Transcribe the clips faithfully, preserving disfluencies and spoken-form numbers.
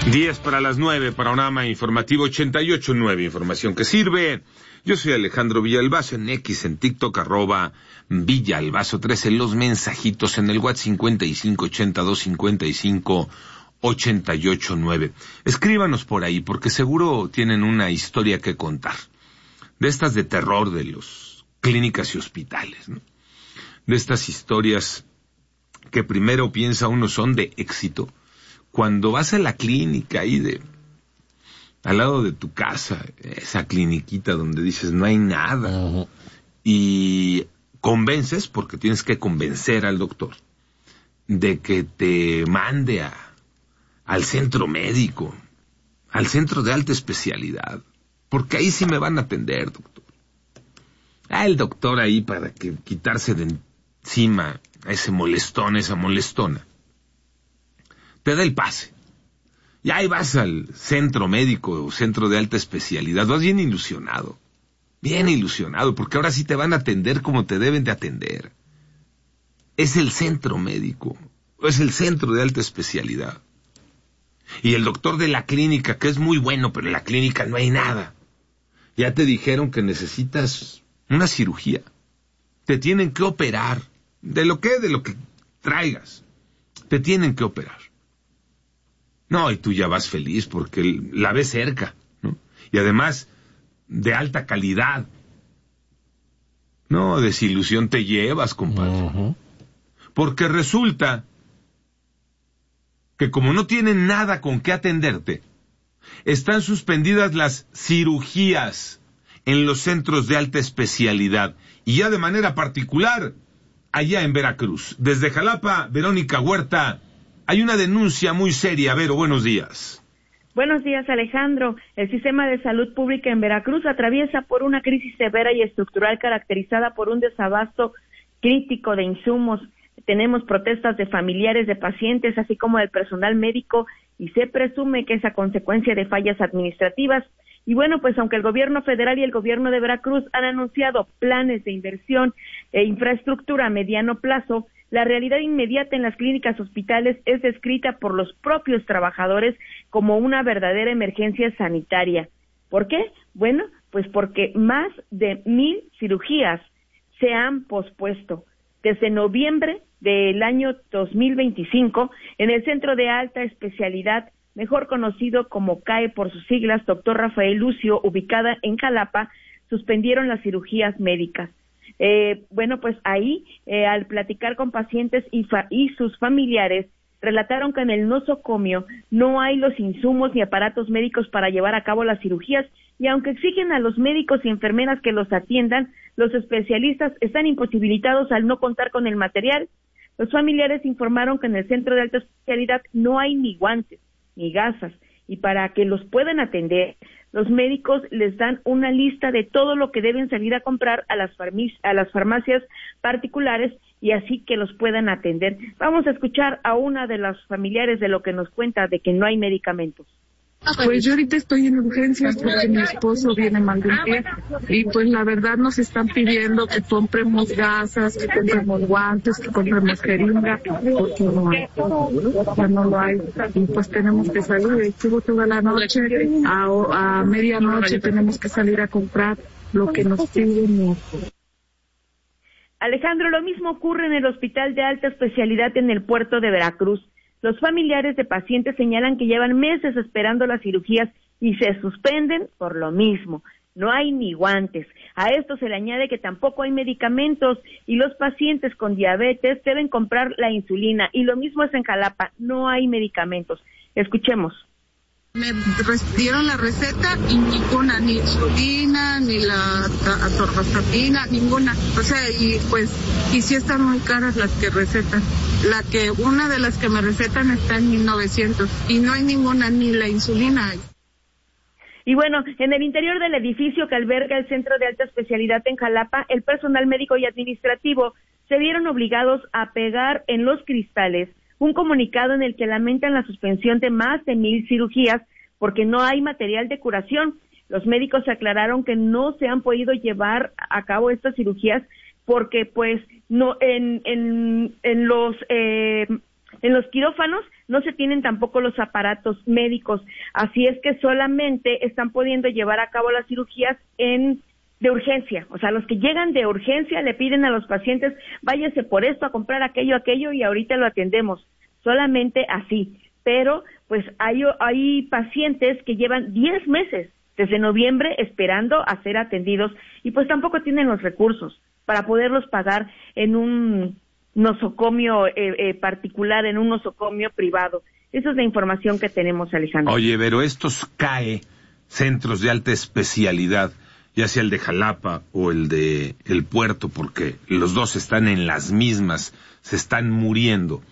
diez para las nueve, panorama informativo ochenta y ocho punto nueve, información que sirve. Yo soy Alejandro Villalbazo, en X, en TikTok, arroba Villalbazo trece, los mensajitos en el WhatsApp cincuenta y cinco ochenta y dos cincuenta y cinco ochenta y ocho nueve. Escríbanos por ahí, porque seguro tienen una historia que contar. De estas de terror de los clínicas y hospitales, ¿no? De estas historias que primero piensa uno son de éxito. Cuando vas a la clínica ahí de, al lado de tu casa, esa cliniquita donde dices no hay nada, uh-huh. y convences, porque tienes que convencer al doctor, de que te mande a, al centro médico, al centro de alta especialidad, porque ahí sí me van a atender, doctor. Ah, el doctor ahí para que quitarse de encima a ese molestón, esa molestona. Te da el pase. Y ahí vas al centro médico o centro de alta especialidad. Vas bien ilusionado. Bien ilusionado, porque ahora sí te van a atender como te deben de atender. Es el centro médico. Es el centro de alta especialidad. Y el doctor de la clínica, que es muy bueno, pero en la clínica no hay nada. Ya te dijeron que necesitas una cirugía. Te tienen que operar. De lo que, de lo que traigas. Te tienen que operar. No, y tú ya vas feliz porque la ves cerca, ¿no? Y además, de alta calidad. No, desilusión te llevas, compadre. Uh-huh. Porque resulta que como no tienen nada con qué atenderte, están suspendidas las cirugías en los centros de alta especialidad. Y ya de manera particular, allá en Veracruz. Desde Jalapa, Verónica Huerta, hay una denuncia muy seria. Vero, buenos días. Buenos días, Alejandro. El sistema de salud pública en Veracruz atraviesa por una crisis severa y estructural caracterizada por un desabasto crítico de insumos. Tenemos protestas de familiares de pacientes, así como del personal médico, y se presume que es a consecuencia de fallas administrativas. Y bueno, pues aunque el gobierno federal y el gobierno de Veracruz han anunciado planes de inversión e infraestructura a mediano plazo, la realidad inmediata en las clínicas hospitales es descrita por los propios trabajadores como una verdadera emergencia sanitaria. ¿Por qué? Bueno, pues porque más de mil cirugías se han pospuesto desde noviembre del año dos mil veinticinco en el Centro de Alta Especialidad, mejor conocido como C A E por sus siglas, Doctor Rafael Lucio, ubicada en Jalapa, suspendieron las cirugías médicas. Eh, bueno, pues ahí, eh, al platicar con pacientes y, fa- y sus familiares, relataron que en el nosocomio no hay los insumos ni aparatos médicos para llevar a cabo las cirugías, y aunque exigen a los médicos y enfermeras que los atiendan, los especialistas están imposibilitados al no contar con el material. Los familiares informaron que en el centro de alta especialidad no hay ni guantes ni gasas, y para que los puedan atender, los médicos les dan una lista de todo lo que deben salir a comprar a las, farmi- a las farmacias particulares, y así que los puedan atender. Vamos a escuchar a una de las familiares de lo que nos cuenta de que no hay medicamentos. Pues yo ahorita estoy en urgencias porque mi esposo viene mal de un pie y pues la verdad nos están pidiendo que compremos gasas, que compremos guantes, que compremos jeringa, porque no hay, ya no lo hay, y pues tenemos que salir. Estuvo toda la noche, a, a medianoche tenemos que salir a comprar lo que nos piden. Alejandro, lo mismo ocurre en el Hospital de Alta Especialidad en el puerto de Veracruz. Los familiares de pacientes señalan que llevan meses esperando las cirugías y se suspenden por lo mismo. No hay ni guantes. A esto se le añade que tampoco hay medicamentos y los pacientes con diabetes deben comprar la insulina. Y lo mismo es en Jalapa, no hay medicamentos. Escuchemos. Me dieron la receta y ninguna, ni insulina, ni la atorvastatina, ninguna. O sea, y pues, y sí están muy caras las que recetan. La que, una de las que me recetan está en mil novecientos y no hay ninguna, ni la insulina. Y bueno, en el interior del edificio que alberga el Centro de Alta Especialidad en Jalapa, el personal médico y administrativo se vieron obligados a pegar en los cristales un comunicado en el que lamentan la suspensión de más de mil cirugías porque no hay material de curación. Los médicos aclararon que no se han podido llevar a cabo estas cirugías porque, pues, no en en, en los eh, en los quirófanos no se tienen tampoco los aparatos médicos, así es que solamente están pudiendo llevar a cabo las cirugías en de urgencia, o sea, los que llegan de urgencia le piden a los pacientes, váyase por esto, a comprar aquello, aquello, y ahorita lo atendemos, solamente así, pero pues hay, hay pacientes que llevan diez meses, desde noviembre, esperando a ser atendidos, y pues tampoco tienen los recursos para poderlos pagar en un nosocomio eh, eh, particular, en un nosocomio privado. Esa es la información que tenemos, Alejandro. Oye, pero estos C A E, centros de alta especialidad, ya sea el de Jalapa o el de el Puerto, porque los dos están en las mismas, se están muriendo.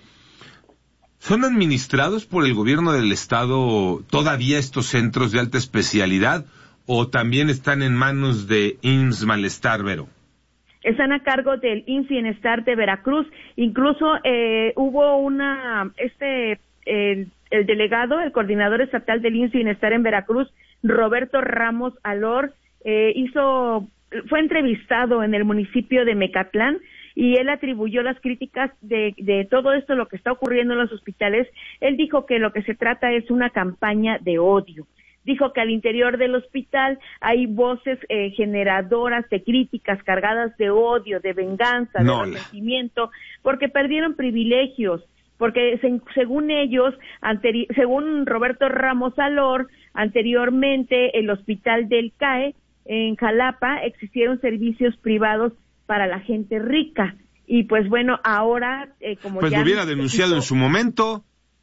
¿Son administrados por el gobierno del estado todavía estos centros de alta especialidad o también están en manos de I M S S Malestar, Vero? Están a cargo del I M S S Bienestar de Veracruz. Incluso eh, hubo una, este, el, el delegado, el coordinador estatal del I M S S Bienestar en Veracruz, Roberto Ramos Alor, eh, hizo, fue entrevistado en el municipio de Mecatlán, y él atribuyó las críticas de, de todo esto, lo que está ocurriendo en los hospitales. Él dijo que lo que se trata es una campaña de odio. Dijo que al interior del hospital hay voces eh, generadoras de críticas cargadas de odio, de venganza, no, de resentimiento, porque perdieron privilegios, porque se, según ellos, anteri- según Roberto Ramos Alor, anteriormente el hospital del C A E en Jalapa existieron servicios privados para la gente rica, y pues bueno, ahora eh, como pues ya... Pues lo hubiera denunciado en su momento.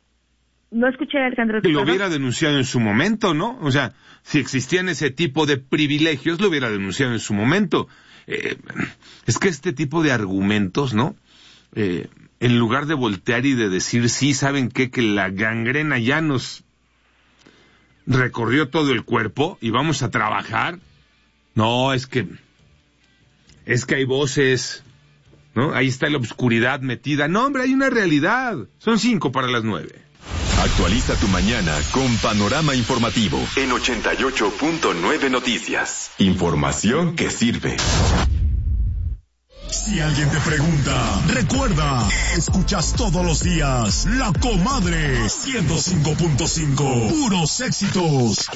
No escuché, Alejandro. Que lo hubiera denunciado en su momento, ¿no? O sea, si existían ese tipo de privilegios, lo hubiera denunciado en su momento. Eh, es que este tipo de argumentos, ¿no? Eh, en lugar de voltear y de decir, sí, ¿saben qué? Que la gangrena ya nos recorrió todo el cuerpo y vamos a trabajar. No, es que... Es que hay voces, ¿no? Ahí está la oscuridad metida. No, hombre, hay una realidad. Son cinco para las nueve. Actualiza tu mañana con Panorama Informativo en ochenta y ocho punto nueve Noticias. Información que sirve. Si alguien te pregunta, recuerda, escuchas todos los días La Comadre ciento cinco punto cinco. Puros éxitos.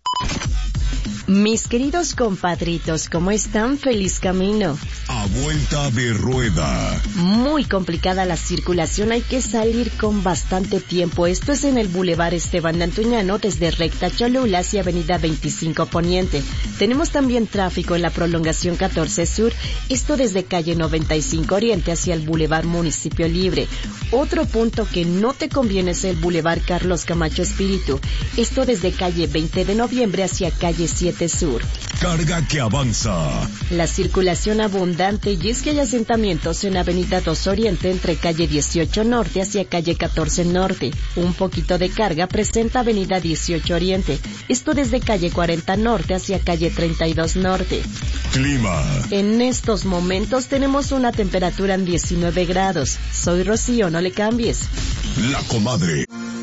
Mis queridos compadritos, ¿cómo están? Feliz camino. A vuelta de rueda. Muy complicada la circulación, hay que salir con bastante tiempo. Esto es en el Boulevard Esteban Antuñano, desde Recta Cholula hacia Avenida veinticinco Poniente. Tenemos también tráfico en la prolongación catorce Sur, esto desde calle noventa y cinco Oriente hacia el Boulevard Municipio Libre. Otro punto que no te conviene es el Boulevard Carlos Camacho Espíritu, esto desde calle veinte de noviembre hacia calle siete Sur. Carga que avanza. La circulación abundante, y es que hay asentamientos en Avenida dos Oriente entre calle dieciocho Norte hacia calle catorce Norte. Un poquito de carga presenta Avenida dieciocho Oriente, esto desde calle cuarenta Norte hacia calle treinta y dos Norte. Clima. En estos momentos tenemos una temperatura en diecinueve grados. Soy Rocío, no le cambies. La Comadre.